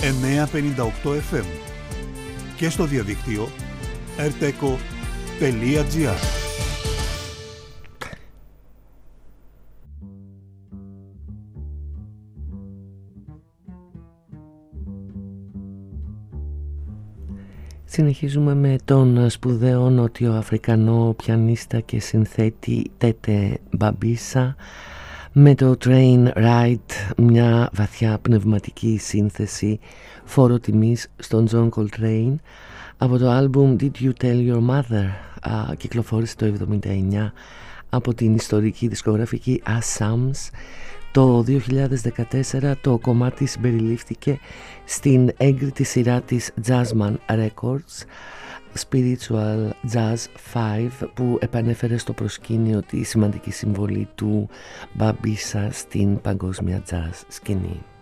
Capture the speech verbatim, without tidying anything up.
εννιακόσια πενήντα οκτώ εφ εμ και στο διαδίκτυο ερτέκο τελεία τζι άρ. Συνεχίζουμε με τον σπουδαίο νότιο-αφρικανό πιανίστα και συνθέτη Τέτε Μπαμπίσα με το Train Ride, μια βαθιά πνευματική σύνθεση φόρο τιμής στον John Coltrane από το άλμπουμ Did You Tell Your Mother, α, κυκλοφόρησε το εβδομήντα εννιά από την ιστορική δισκογραφική Assam's. Το δύο χιλιάδες δεκατέσσερα το κομμάτι συμπεριλήφθηκε στην έγκριτη σειρά της Jazzman Records Spiritual Jazz πέντε, που επανέφερε στο προσκήνιο τη σημαντική συμβολή του Μπαμπίσα στην παγκόσμια jazz σκηνή.